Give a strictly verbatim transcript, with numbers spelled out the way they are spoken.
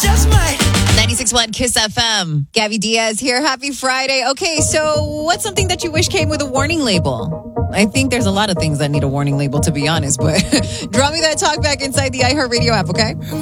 just might. ninety-six point one Kiss F M. Gabby Diaz here. Happy Friday. Okay, so what's something that you wish came with a warning label? I think there's a lot of things that need a warning label, to be honest, but drop me that talk back inside the iHeartRadio app, okay?